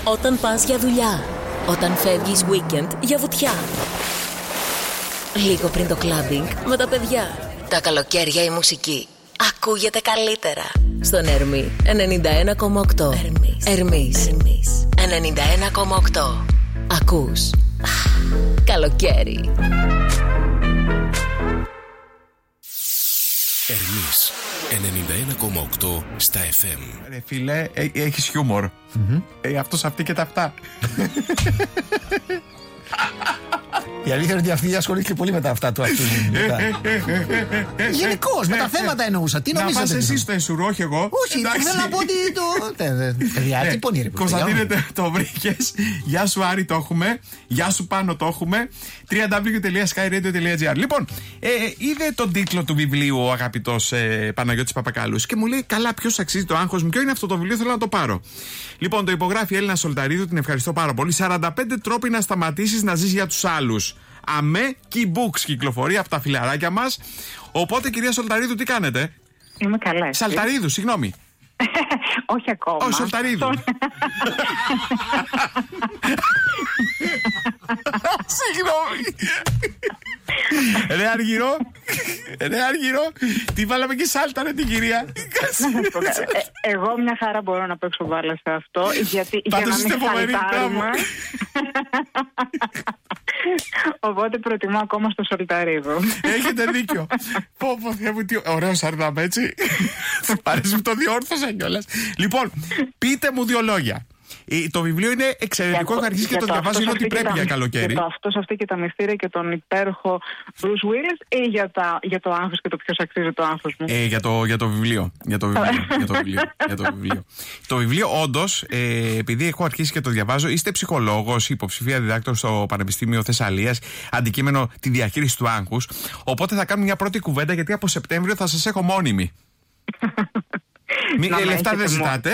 Όταν πας για δουλειά. Όταν φεύγεις weekend για βουτιά. Λίγο πριν το κλάμπινγκ με τα παιδιά. Τα καλοκαίρια η μουσική ακούγεται καλύτερα. Στον Ερμή 91,8. Ερμής 91,8. Ακούς καλοκαίρι. Ερμής 91,8 στα FM. Ρε φίλε, έχεις χιούμορ. Αυτός, αυτή και τα αυτά. Η αλήθεια είναι ότι αυτή ασχολήθηκε πολύ με τα αυτά του αυτού. Γενικώς, με τα θέματα εννοούσα. Τι νομίζετε? Να πας εσύ στο Εσουρό, όχι εγώ. Όχι, θέλω να πω ότι το... Τι πονεί ρε. Κωνσταντίνε, το βρήκες. Γεια σου Άρη, το έχουμε. Γεια σου Πάνο, το έχουμε. www.skyradio.gr. Λοιπόν, είδε τον τίτλο του βιβλίου ο αγαπητός Παναγιώτης Παπακαλούς και μου λέει: καλά, ποιος αξίζει το άγχος μου? Ποιο είναι αυτό το βιβλίο? Θέλω να το πάρω. Λοιπόν, το υπογράφει η Έλληνα Σολταρίδου, την ευχαριστώ πάρα πολύ. 45 τρόποι να σταματήσεις να ζεις για τους άλλους. Αμέ Key Books κυκλοφορεί από τα φιλαράκια μας. Οπότε, κυρία Σολταρίδου, τι κάνετε? Είμαι καλά. Σαλταρίδου, συγγνώμη. Όχι ακόμα. Όχι, Σολταρίδου. Συγγνώμη. Ρε Αργυρό, τι βάλαμε και σάλτα ρε την κυρία. Εγώ μια χαρά μπορώ να παίξω μπάλα σε αυτό. Γιατί για να μην σαλτάρουμε. Οπότε προτιμώ ακόμα στο Σολταρίδου. Έχετε δίκιο. Πω Θεέ μου, τι ωραίο σαρδάμ, έτσι. Παρέσει μου, το διόρθωσα κιόλας. Λοιπόν, πείτε μου δύο λόγια. Το βιβλίο είναι εξαιρετικό, έχω αρχίσει και το διαβάζω, είναι ότι πρέπει για καλοκαίρι. Για το αυτός, αυτή και τα μυστήρια και τον υπέροχο Bruce Willis, ή για το άγχος και το ποιος αξίζει το άγχος μου? Για το βιβλίο. Το βιβλίο, όντως, επειδή έχω αρχίσει και το διαβάζω, είστε ψυχολόγος, υποψηφία διδάκτορ στο Πανεπιστήμιο Θεσσαλίας, αντικείμενο τη διαχείριση του άγχους. Οπότε θα κάνουμε μια πρώτη κουβέντα, γιατί από Σεπτέμβριο θα σας έχω μόνιμη. Λεφτά δεν ζητάτε.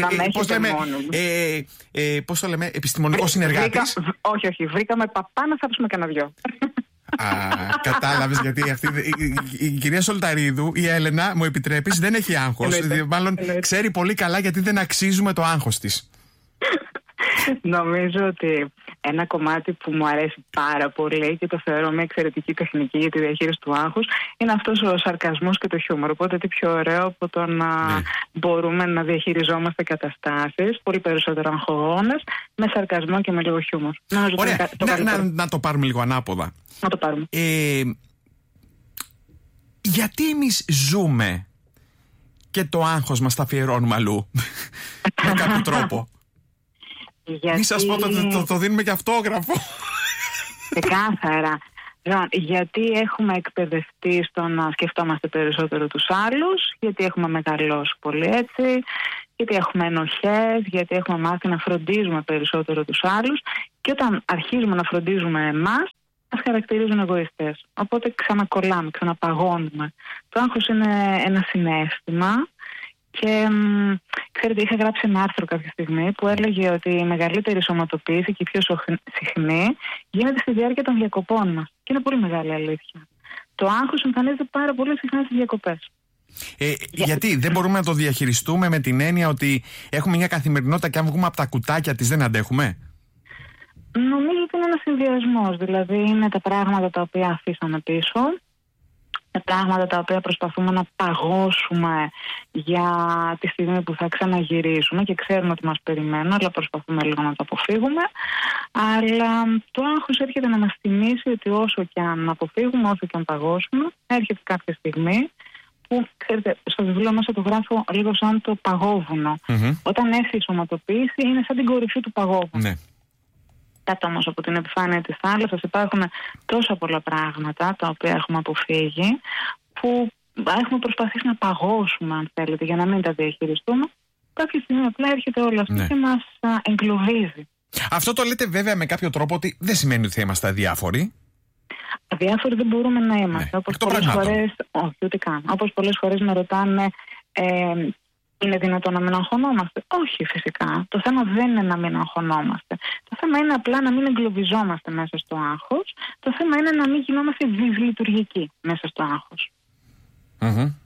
Πώς το λέμε, επιστημονικό συνεργάτης. Όχι, βρήκαμε παπά να θάψουμε κανένα δυο. Κατάλαβες, γιατί αυτή η κυρία Σολταρίδου, η Έλενα, μου επιτρέπεις, δεν έχει άγχος. Μάλλον ξέρει πολύ καλά γιατί δεν αξίζουμε το άγχος της. Νομίζω ότι ένα κομμάτι που μου αρέσει πάρα πολύ και το θεωρώ μια εξαιρετική τεχνική για τη διαχείριση του άγχους είναι αυτός ο σαρκασμός και το χιούμορ. Οπότε τι πιο ωραίο από το να μπορούμε να διαχειριζόμαστε καταστάσεις πολύ περισσότερο αγχογόνες με σαρκασμό και με λίγο χιούμορ. Ωραία, να το πάρουμε λίγο ανάποδα. Να το πάρουμε. Γιατί εμείς ζούμε και το άγχος μας τα αφιερώνουμε αλλού με κάποιο τρόπο? Μη σας πω το δίνουμε και αυτόγραφο. Ξεκάθαρα. Γιατί έχουμε εκπαιδευτεί στο να σκεφτόμαστε περισσότερο τους άλλους, γιατί έχουμε μεγαλώσει πολύ έτσι, γιατί έχουμε ενοχές, γιατί έχουμε μάθει να φροντίζουμε περισσότερο τους άλλους, και όταν αρχίζουμε να φροντίζουμε εμάς, μας χαρακτηρίζουν εγωιστές. Οπότε ξανακολλάμε, ξαναπαγώνουμε. Το άγχος είναι ένα συναίσθημα. Και ξέρετε, είχα γράψει ένα άρθρο κάποια στιγμή που έλεγε ότι η μεγαλύτερη σωματοποίηση και η πιο συχνή γίνεται στη διάρκεια των διακοπών μας. Και είναι πολύ μεγάλη αλήθεια. Το άγχος εμφανίζεται πάρα πολύ συχνά στις διακοπές. Γιατί δεν μπορούμε να το διαχειριστούμε με την έννοια ότι έχουμε μια καθημερινότητα και αν βγούμε από τα κουτάκια της δεν αντέχουμε? Νομίζω ότι είναι ένας συνδυασμός. Δηλαδή είναι τα πράγματα τα οποία αφήσαμε πίσω, τα πράγματα τα οποία προσπαθούμε να παγώσουμε για τη στιγμή που θα ξαναγυρίσουμε και ξέρουμε ότι μας περιμένουν, αλλά προσπαθούμε λίγο να το αποφύγουμε. Αλλά το άγχος έρχεται να μας θυμίσει ότι όσο και αν αποφύγουμε, όσο και αν παγώσουμε, έρχεται κάποια στιγμή που, ξέρετε, στο βιβλίο μέσα το γράφω λίγο σαν το παγόβουνο. Όταν έρθει η σωματοποίηση είναι σαν την κορυφή του παγόβουνου. Ναι. Κάτω όμως από την επιφάνεια της θάλασσας υπάρχουν τόσα πολλά πράγματα τα οποία έχουμε αποφύγει, που έχουμε προσπαθήσει να παγώσουμε, αν θέλετε, για να μην τα διαχειριστούμε. Κάποια στιγμή απλά έρχεται όλο αυτό και μας εγκλωβίζει. Αυτό το λέτε βέβαια με κάποιο τρόπο ότι δεν σημαίνει ότι θα είμαστε αδιάφοροι. Αδιάφοροι δεν μπορούμε να είμαστε. Όπως πολλές φορές, όχι, ούτε καν. Όπως πολλές φορές με ρωτάνε, είναι δυνατόν να μην αγχωνόμαστε? Όχι, φυσικά. Το θέμα δεν είναι να μην αγχωνόμαστε. Το θέμα είναι απλά να μην εγκλωβιζόμαστε μέσα στο άγχος. Το θέμα είναι να μην γινόμαστε δυσλειτουργικοί μέσα στο άγχος.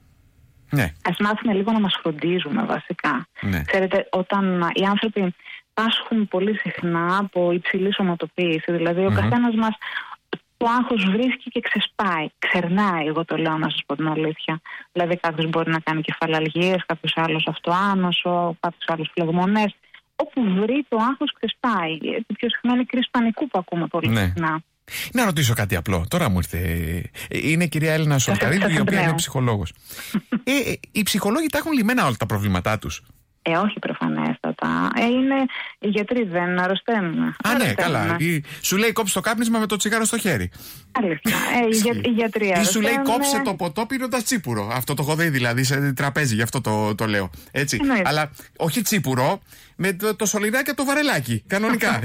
Ναι. Ας μάθουμε λίγο να μας φροντίζουμε βασικά. Ναι. Ξέρετε, όταν οι άνθρωποι πάσχουν πολύ συχνά από υψηλή σωματοποίηση. Δηλαδή, ο καθένας μας το άγχος βρίσκει και ξεσπάει. Ξερνάει, εγώ το λέω, να σας πω την αλήθεια. Δηλαδή, κάποιος μπορεί να κάνει κεφαλαλγίες, κάποιος άλλος αυτοάνωσο, κάποιος άλλος φλεγμονές. Όπου βρει το άγχος ξεσπάει. Πιο συχνά είναι κρίση πανικού που ακούμε πολύ συχνά. Να ρωτήσω κάτι απλό. Τώρα μου ήρθε. Είναι η κυρία Έλληνα Σολταρίδου, η οποία είναι ψυχολόγος. Οι ψυχολόγοι τα έχουν λυμμένα όλα τα προβλήματά τους. Όχι προφανέστατα. Είναι οι γιατροί, δεν αρρωσταίνουν. Ναι, καλά. Σου λέει κόψε το κάπνισμα με το τσιγάρο στο χέρι. Αλήθεια. Οι γιατροί αρρωσταίνουν. Ή σου λέει κόψε το ποτό πίνοντας τσίπουρο. Αυτό το έχω δει δηλαδή σε τραπέζι, γι' αυτό το λέω. Έτσι. Αλλά όχι τσίπουρο, με το σωληνάκι και το βαρελάκι. Κανονικά.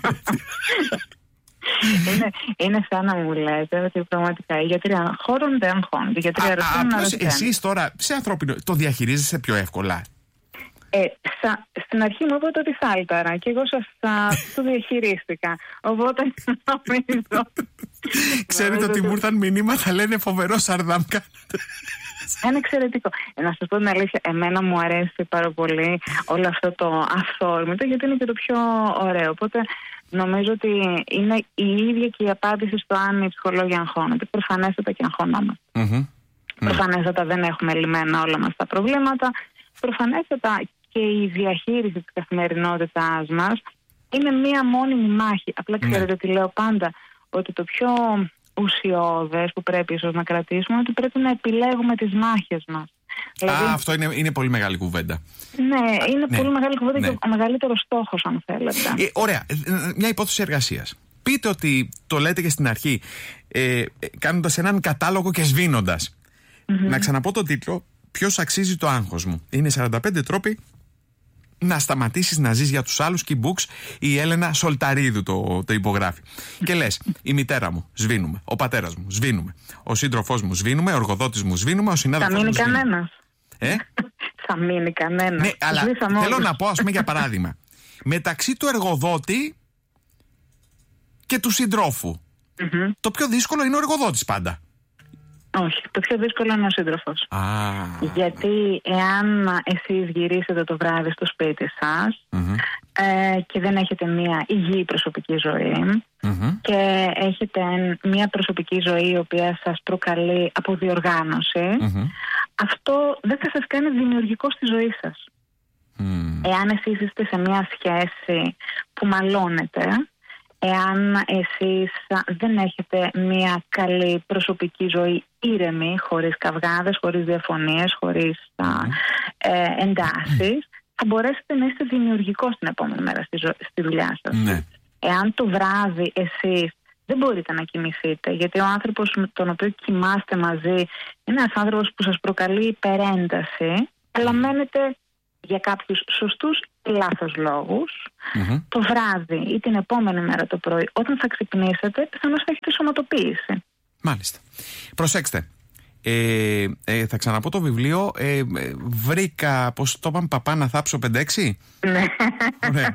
Είναι σαν να μου λέτε ότι πραγματικά οι γιατροί χώρονται, αγχώνονται. Απλώς εσείς τώρα, σε ανθρώπινο, το διαχειρίζεσαι πιο εύκολα? Στην αρχή μου είπατε ότι σάλταρα και εγώ σας το διαχειρίστηκα. Οπότε νομίζω. Ξέρετε ότι μου ήρθαν μηνύματα, λένε φοβερό Σαρδάμ. Είναι εξαιρετικό. Να σας πω την αλήθεια, εμένα μου αρέσει πάρα πολύ όλο αυτό το αυθόρμητο, γιατί είναι και το πιο ωραίο. Οπότε νομίζω ότι είναι η ίδια και η απάντηση στο αν οι ψυχολόγοι αγχώνονται. Προφανέστατα και αγχωνόμαστε. Προφανέστατα δεν έχουμε λυμμένα όλα μας τα προβλήματα. Προφανέστατα και η διαχείριση της καθημερινότητάς μας είναι μία μόνιμη μάχη. Απλά ξέρετε ότι λέω πάντα, ότι το πιο ουσιώδες που πρέπει ίσως να κρατήσουμε είναι ότι πρέπει να επιλέγουμε τις μάχες μας. Δηλαδή, αυτό είναι πολύ μεγάλη κουβέντα. Ναι, είναι πολύ μεγάλη κουβέντα και ο μεγαλύτερος στόχος, αν θέλετε. Ωραία. Μια υπόθεση εργασίας. Πείτε ότι το λέτε και στην αρχή, κάνοντας έναν κατάλογο και σβήνοντας. Να ξαναπώ τον τίτλο. Ποιος αξίζει το άγχος μου? Είναι 45 τρόποι να σταματήσεις να ζεις για τους άλλους. Keybooks, η Έλενα Σολταρίδου το υπογράφει. Και λες, η μητέρα μου, σβήνουμε. Ο πατέρας μου, σβήνουμε. Ο σύντροφός μου, σβήνουμε. Ο εργοδότης μου, σβήνουμε. Ο συνάδελφος μου, σβήνουμε. Θα μείνει κανένας. Θα μείνει κανένας. Ναι, αλλά θέλω να πω, ας πούμε, για παράδειγμα, μεταξύ του εργοδότη και του συντρόφου, το πιο δύσκολο είναι ο εργοδότης πάντα. Όχι, το πιο δύσκολο είναι ο σύντροφος. Γιατί εάν εσείς γυρίσετε το βράδυ στο σπίτι σας και δεν έχετε μια υγιή προσωπική ζωή και έχετε μια προσωπική ζωή η οποία σας προκαλεί αποδιοργάνωση, αυτό δεν θα σας κάνει δημιουργικό στη ζωή σας. Εάν εσείς είστε σε μια σχέση που μαλώνετε, εάν εσείς δεν έχετε μια καλή προσωπική ζωή ήρεμη, χωρίς καυγάδες, χωρίς διαφωνίες, χωρίς εντάσεις, θα μπορέσετε να είστε δημιουργικός την επόμενη μέρα στη δουλειά σας. Εάν το βράδυ εσείς δεν μπορείτε να κοιμηθείτε, γιατί ο άνθρωπος με τον οποίο κοιμάστε μαζί είναι ένας άνθρωπος που σας προκαλεί υπερένταση, αλλά μένετε για κάποιους σωστούς ή λάθος λόγους, το βράδυ ή την επόμενη μέρα το πρωί, όταν θα ξυπνήσετε, πιθανώς θα έχετε σωματοποίηση. Μάλιστα. Προσέξτε. Θα ξαναπώ το βιβλίο. Βρήκα, πώς το είπαμε, παπά να θάψω 5-6. Ναι. Ωραία.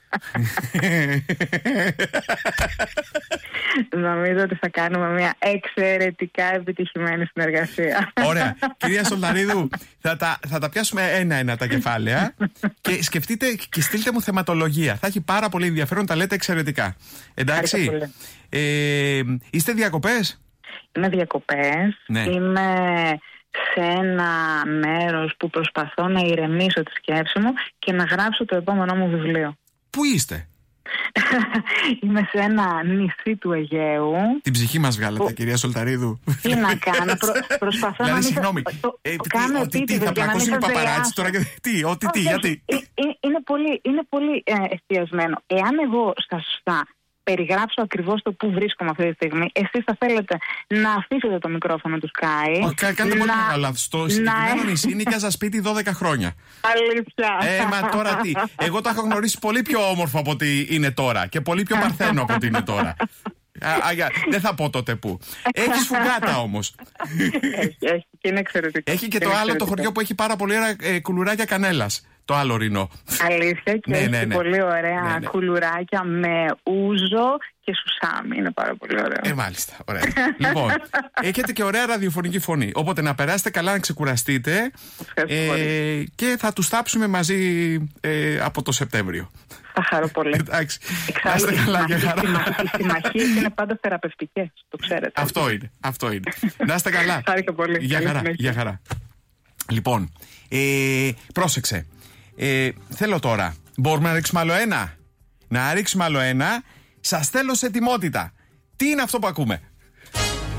Νομίζω ότι θα κάνουμε μια εξαιρετικά επιτυχημένη συνεργασία. Ωραία. Κυρία Σολταρίδου, θα τα πιάσουμε ένα-ένα τα κεφάλαια και σκεφτείτε και στείλτε μου θεματολογία. Θα έχει πάρα πολύ ενδιαφέρον, τα λέτε εξαιρετικά. Εντάξει. Είστε διακοπές? Είμαι διακοπές. Ναι. Είμαι σε ένα μέρος που προσπαθώ να ηρεμήσω τη σκέψη μου και να γράψω το επόμενό μου βιβλίο. Πού είστε? Είμαι σε ένα νησί του Αιγαίου. Την ψυχή μας βγάλετε, κυρία Σολταρίδου. Τι να κάνω, προσπαθώ δηλαδή, να μην συγγνώμη, κάνω θα πλακώσουν παπαράτσι τώρα και γιατί. Είναι πολύ εστιασμένο. Εάν εγώ θα περιγράψω ακριβώς το που βρίσκομαι αυτή τη στιγμή, εσείς θα θέλετε να αφήσετε το μικρόφωνο του Sky. Κάντε πολύ μεγάλο λάθος. Στο συγκεκριμένο νησί νοικιάζα σπίτι 12 χρόνια. Αλήθεια. Μα τώρα τι. Εγώ το έχω γνωρίσει πολύ πιο όμορφο από ό,τι είναι τώρα και πολύ πιο παρθένο από ό,τι είναι τώρα. Δεν θα πω τότε πού. Έχει σφουγγάτα όμως. Έχει και είναι εξαιρετικό. Έχει και το άλλο το χωριό που έχει πάρα πολύ ωραία κουλουράκια κανέλας. Το άλλο ρινό. Αλήθεια, και έχει πολύ ωραία κουλουράκια με ούζο και σουσάμι. Είναι πάρα πολύ ωραίο. Μάλιστα. Ωραία. Λοιπόν, έχετε και ωραία ραδιοφωνική φωνή. Οπότε να περάσετε καλά, να ξεκουραστείτε. Και θα τους θάψουμε μαζί από το Σεπτέμβριο. Θα χαρώ πολύ. Εντάξει. Να είστε καλά, για χαρά. Οι συμμαχίες είναι πάντα θεραπευτικές, το ξέρετε. Αυτό είναι. Να είστε καλά. Χάρηκα πολύ. Για χαρά. Λοιπόν, πρόσεξε. Θέλω τώρα. Μπορούμε να ρίξουμε άλλο ένα. Να ρίξουμε άλλο ένα. Σας θέλω σε ετοιμότητα. Τι είναι αυτό που ακούμε?